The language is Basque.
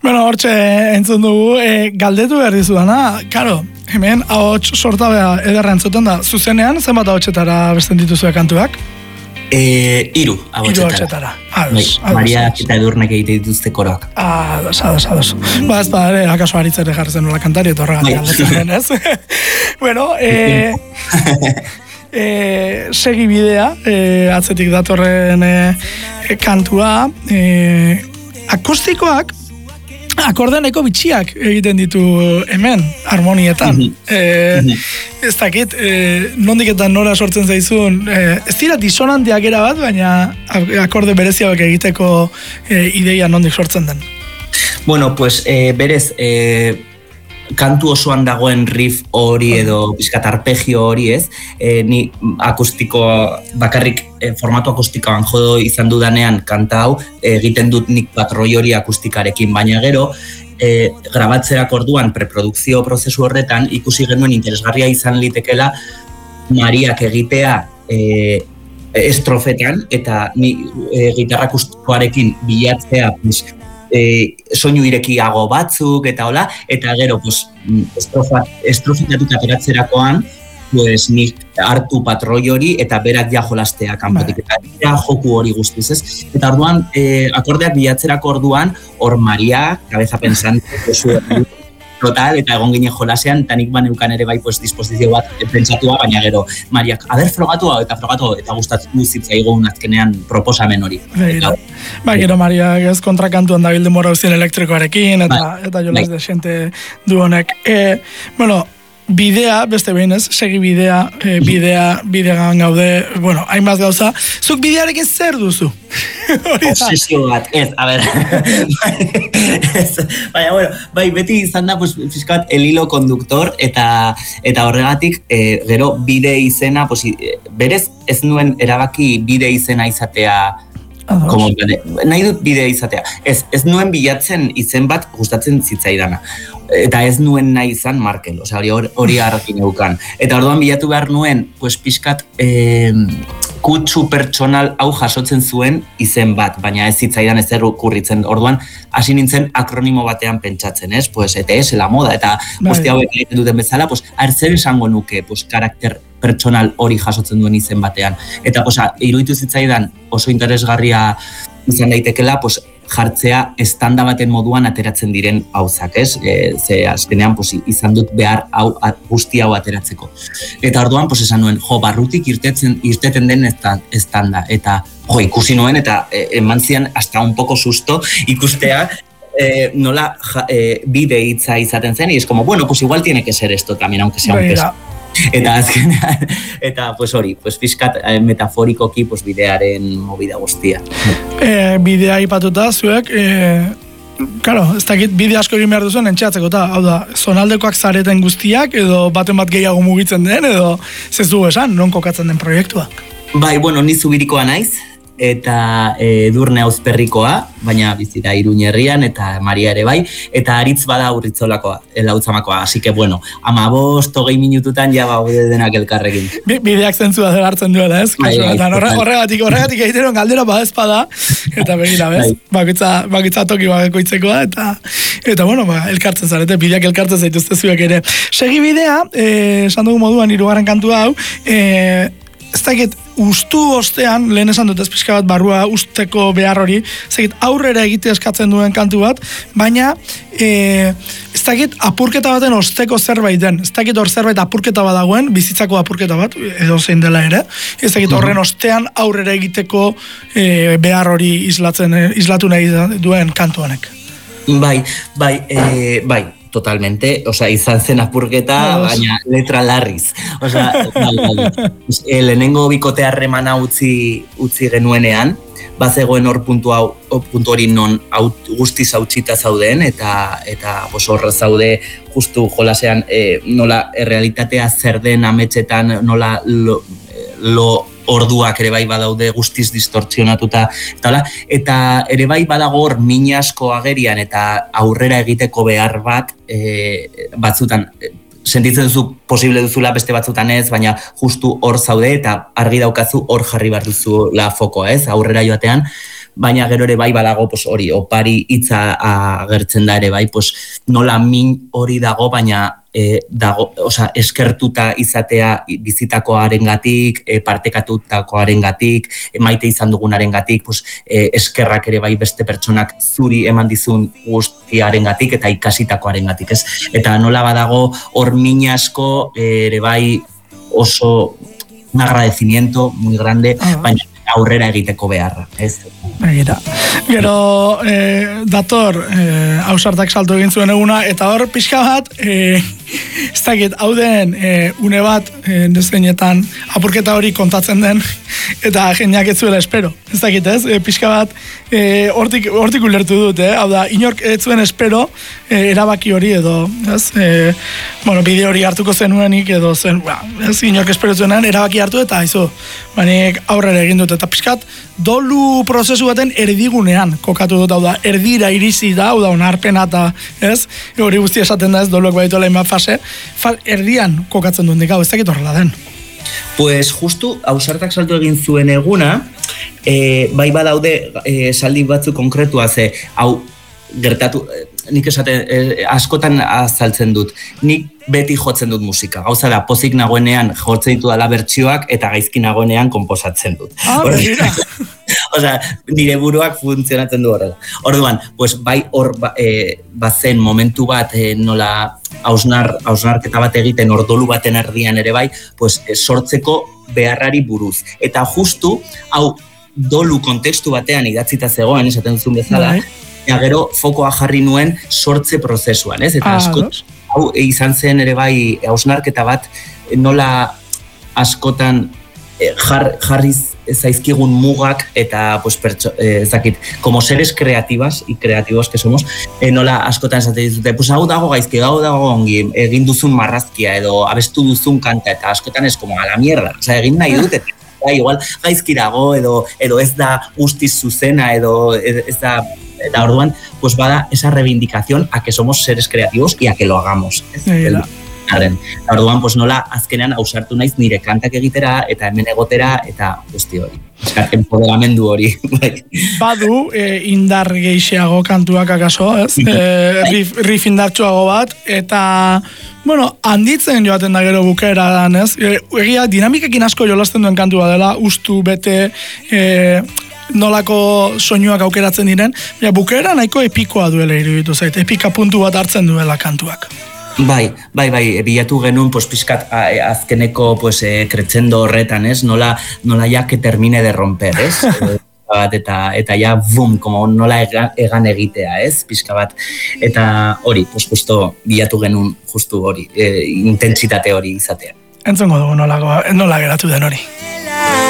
Bueno, hortxe entzun dugu, galdetu behar dizudana, karo, hemen ahots sortabea ederra entzuten da, zuzenean zenbat ahotsetara besten dituzue kantuak? 3 ahotsetara. Maria eta Edurnek egite dituzte koroak. Ados. Ba, ez da, akaso aritzere jartzen nola kantari, eta horregatik aldetzen ez? Bueno, segi bidea, atzetik datorren kantua, akustikoak, akordeoneko bitxiak egiten ditu hemen, harmonietan. Ez dakit, nondiketan nora sortzen zaizun, ez dira disonanteak erabat, baina akorde bereziak egiteko ideia nondik sortzen den. Bueno, pues berez, kantu osoan dagoen riff hori edo pizkat arpegio hori, ez? Ni akustiko bakarrik formatu akustikoan jodo izan dudanean kanta hau egiten dut nik patroi hori akustikarekin, baina gero grabatzerako orduan preprodukzio prozesu horretan ikusi genuen interesgarria izan litekela Mariak egitea estrofetan eta ni gitarra akustikoarekin bilatzea soinu irekiago batzuk eta hola, eta gero estrofetatuta ateratzerakoan pues nik hartu patroi hori eta berak ja jolastea kanpotik eta joku hori guztiz, ez? Eta orduan akordeak bilatzerako orduan hor Maria, cabeza pensante total, eta egon ginen jolasean, eta nik baneukan ere bai disposizio bat pentsatua, baina gero Mariak, frogatu eta gustatzen zitzaigun azkenean proposamen hori. Bai, gero Mariak ez kontrakantuan dabil denbora uzien elektrikoarekin, eta jolas de xente du honek. Bueno, bidea, beste behin ez, segi bidean gaude, bueno, hainbat gauza, zuk bidearekin zer duzu? Obsesio bat, ez, a ber, baina, bueno, bai, beti izan da, fiskat, el hilo conductor, eta horregatik, gero bide izena, berez ez nuen erabaki bide izena izatea, nahi dut bidea izatea. Ez nuen bilatzen izen bat gustatzen zitzaidana. Eta ez nuen nahi izan Markel, hori arrakin eukan. Eta orduan bilatu behar nuen, pixkat kutsu pertsonal hau jasotzen zuen izen bat, baina ez zitzaidan ez erkurritzen. Orduan, hasi nintzen akronimo batean pentsatzen, ez? ETS, la moda, eta guzti hauek egiten duten bezala, zer esango nuke, karakter pertsonal hori jasotzen duen izen batean. Eta iruditu zitzaidan oso interesgarria izan daitekela, jartzea estanda baten moduan ateratzen diren gauzak, ez? Ze azkenean izan dut behar guzti hau ateratzeko. Eta orduan esan nuen, barrutik irteten den estanda. Eta ikusi nuen eta eman zian hasta un poco susto ikustea nola bide hitza izaten zen, y es como, bueno, igual tiene que ser esto también, aunque sea un peso. Eta azkenean, eta hori, fiskat metaforikoki bidearen movida guztia. Bidea ipatuta, zuek, claro, ez dakit bide asko egin behar duzuen entxeatzeko, hau da, zonaldekoak zareten guztiak, edo baten bat gehiago mugitzen den, edo zezu esan, non kokatzen den proiektua? Bai, bueno, ni Zubirikoa naiz, eta Edurne Auzperrikoa, baina bizita Iruñerrian, eta Maria ere bai, eta Aritz bada Urritzolakoa, Lautzamakoa, así que bueno, 15-20 minututan ja baude denak elkarrekin. Bideak zentzua zer hartzen duela, ez? Horregatik egiteron galdera badezpada, eta begira, bez? Bakitza toki bakoitzekoa, eta bueno, elkartzen zarete, bideak elkartzen zaituzte zuek ere. Segi bidea, esan dugu moduan, 3. kantua hau, ez dakit, ustu ostean, lehen esan dut ez pixka bat barrua usteko behar hori, ez dakit, aurrera egite eskatzen duen kantu bat, baina ez dakit, apurketa baten osteko zerbait den, ez dakit hor zerbait apurketa bat dagoen, bizitzako apurketa bat, edo zein dela ere, ez dakit horren ostean aurrera egiteko behar hori islatu nahi duen kantu honek. Bai, totalmente, izan zen apurketa, baina letra larriz. Lehenengo bikote harremana utzi genuenean, bazegoen hor puntu hori non guztiz hautsita zauden, eta horra zaude justu jolasean nola realitatea zer den ametsetan, nola lo orduak ere bai badaude guztiz distortzionatuta, eta ere bai badago hor min asko agerian eta aurrera egiteko behar bat batzutan, sentitzen zu posible duzula beste batzutan ez, baina justu hor zaude eta argi daukazu hor jarri behar duzula fokoa, ez, aurrera joatean, baina gero ere bai badago, pues hori, opari hitza agertzen da ere bai, pues nola min hori dago, baina dago, osea, eskertuta izatea bizitakoarengatik, partekatutakoarengatik, maite izan dugunarengatik, pues eskerrak ere bai beste pertsonak zuri eman dizun guztiarengatik eta ikasitakoarengatik, ez? Eta nola badago hor min asko ere bai oso un agradecimiento muy grande, baina aurrera egiteko beharra, ez? Begira. Gero dator ausartak salto egin zuen eguna, eta hor pixka bat ez dakit, hau den une bat nezkeinetan apurketa hori kontatzen den, eta jendeak ez zuela espero. Ez dakit, ez? Pixka bat hortik ulertu dut, hau da, inork ez zuen espero erabaki hori edo, ez? Bueno, bideo hori hartuko zenuenik edo zen, ez? Inork espero zuenan erabaki hartu eta aizu, banik aurrera egin dut, eta pixkat dolu prozesu baten erdigunean kokatu dut, hau da, erdira irizi da, hau da, onarpena eta, ez? Hori guzti esaten da, ez, doluak baditu lehen bat fase, erdian kokatzen duen dikau, ez dakit horrela den. Pues justu, ausartak saltu egin zuen eguna, bai badaude esaldi batzu konkretua, ze, hau, gertatu, nik esaten, askotan azaltzen dut, nik beti jotzen dut musika. Gauza da, pozik nagoenean jotzen ditu dala bertsioak eta gaizki nagoenean konposatzen dut. Mira. Osea, nire buruak funtzionatzen du horrela. Orduan, pues bai hor bazen momentu bat nola hausnarketa bat egiten ordolu baten erdian ere bai, pues sortzeko beharrari buruz. Eta justu, hau dolu kontekstu batean idatzita zegoen, esaten duzun bezala, eta gero fokoa jarri nuen sortze prozesuan, ez? Eta hau izan zen ere bai hausnarketa bat nola askotan jarriz zaizkigun mugak eta pues ez dakit, como seres creativas y creativos que somos, nola askotan esaten dizute, pues hau dago gaizki, hau dago ongi, egin duzun marrazkia edo abestu duzun kanta, eta askotan ez como a la mierda, osea, egin nahi dut, igual gaizki dago edo ez da guztiz zuzena edo ez da. Eta orduan, pues bada esa reivindicación a que somos seres creativos y a que lo hagamos. Orduan, pues nola azkenean ausartu naiz nire kantak egitera eta hemen egotera eta guzti hori. Empoderamendu hori. Badu indar gehixeago kantuak akaso, ez? Riff indartsuago bat, eta bueno, handitzen joaten da gero bukaeran, ez? Egia, dinamikekin asko jolasten duen kantua dela, ustu, bete, nolako soinuak aukeratzen diren, bukaera nahiko epikoa duela iruditu zait, epika puntu bat hartzen duela kantuak. Bai, bilatu genuen, pues, pizkat azkeneko, pues, crescendo horretan, ez? Nola ya que termine de romper, ez? Eta ja, boom, como nola egan egitea, ez? Pizka bat. Eta hori, pues, justo bilatu genuen, justu hori, intentsitate hori izatea. Entzongo dugu nola geratu den hori.